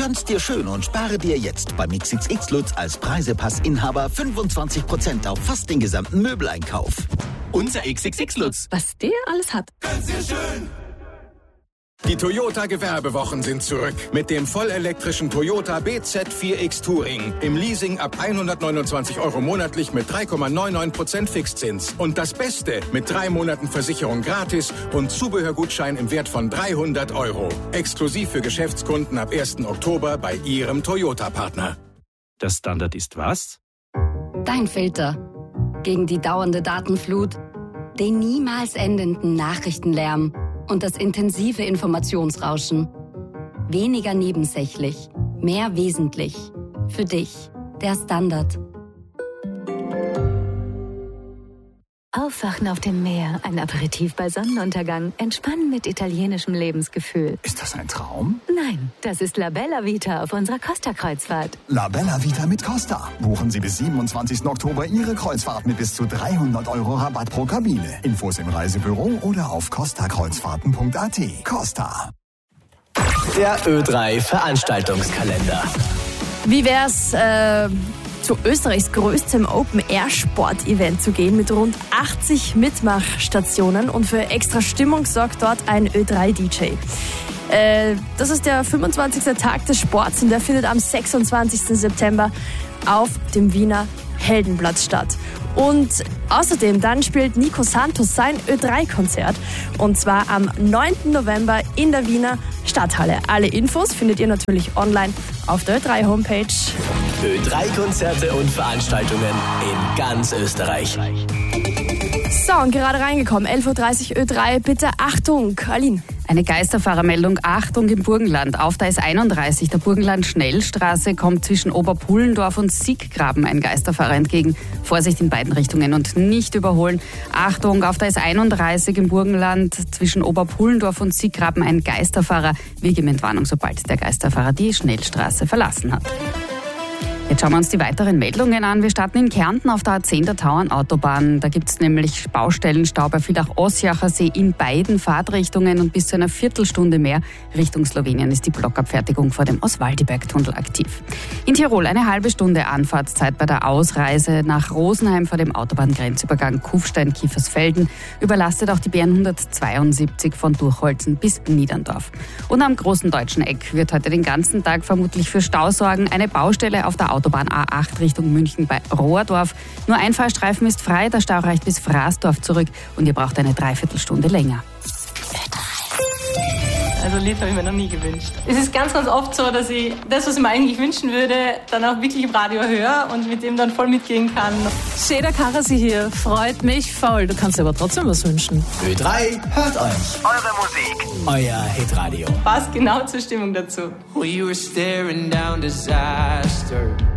Tanz dir schön und spare dir jetzt beim XXX Lutz als Preisepassinhaber 25% auf fast den gesamten Möbeleinkauf. Unser XXX Lutz. Was der alles hat. Tanz dir schön. Die Toyota-Gewerbewochen sind zurück. Mit dem vollelektrischen Toyota BZ4X Touring. Im Leasing ab 129 € monatlich mit 3,99% Fixzins. Und das Beste, mit 3 Monaten Versicherung gratis und Zubehörgutschein im Wert von 300 €. Exklusiv für Geschäftskunden ab 1. Oktober bei Ihrem Toyota-Partner. Der Standard ist was? Dein Filter. Gegen die dauernde Datenflut, den niemals endenden Nachrichtenlärm und das intensive Informationsrauschen. Weniger nebensächlich, mehr wesentlich. Für dich, der Standard. Aufwachen auf dem Meer, ein Aperitif bei Sonnenuntergang, entspannen mit italienischem Lebensgefühl. Ist das ein Traum? Nein, das ist La Bella Vita auf unserer Costa-Kreuzfahrt. La Bella Vita mit Costa. Buchen Sie bis 27. Oktober Ihre Kreuzfahrt mit bis zu 300 € Rabatt pro Kabine. Infos im Reisebüro oder auf costakreuzfahrten.at. Costa. Der Ö3 Veranstaltungskalender. Wie wär's, zu Österreichs größtem Open-Air-Sport-Event zu gehen mit rund 80 Mitmachstationen und für extra Stimmung sorgt dort ein Ö3-DJ. Das ist der 25. Tag des Sports und der findet am 26. September auf dem Wiener Heldenplatz statt. Und außerdem dann spielt Nico Santos sein Ö3-Konzert und zwar am 9. November in der Wiener Stadthalle. Alle Infos findet ihr natürlich online auf der Ö3-Homepage. Ö3-Konzerte und Veranstaltungen in ganz Österreich. So, und gerade reingekommen, 11.30 Uhr Ö3, bitte Achtung, Aline. Eine Geisterfahrermeldung, Achtung im Burgenland. Auf der S31, der Burgenland-Schnellstraße, kommt zwischen Oberpullendorf und Sieggraben ein Geisterfahrer entgegen. Vorsicht in beiden Richtungen und nicht überholen. Achtung, auf der S31 im Burgenland zwischen Oberpullendorf und Sieggraben ein Geisterfahrer. Wegementwarnung, sobald der Geisterfahrer die Schnellstraße verlassen hat. Jetzt schauen wir uns die weiteren Meldungen an. Wir starten in Kärnten auf der A10 der Tauernautobahn. Da gibt es nämlich Baustellenstau bei Villach-Ossiacher See in beiden Fahrtrichtungen und bis zu einer Viertelstunde mehr Richtung Slowenien ist die Blockabfertigung vor dem Oswaldiberg-Tunnel aktiv. In Tirol eine halbe Stunde Anfahrtszeit bei der Ausreise nach Rosenheim vor dem Autobahngrenzübergang Kufstein-Kiefersfelden. Überlastet auch die BN172 von Durchholzen bis Niederndorf. Und am großen deutschen Eck wird heute den ganzen Tag vermutlich für Stau sorgen. Eine Baustelle auf der Autobahn A8 Richtung München bei Rohrdorf. Nur ein Fahrstreifen ist frei, der Stau reicht bis Fraßdorf zurück und ihr braucht eine Dreiviertelstunde länger. Also ein Lied habe ich mir noch nie gewünscht. Es ist ganz, ganz oft so, dass ich das, was ich mir eigentlich wünschen würde, dann auch wirklich im Radio höre und mit dem dann voll mitgehen kann. Seda Karasi hier, freut mich voll. Du kannst dir aber trotzdem was wünschen. Ö3 hört euch. Eure Musik. Euer Hitradio. Passt genau zur Stimmung dazu. We were staring down disaster.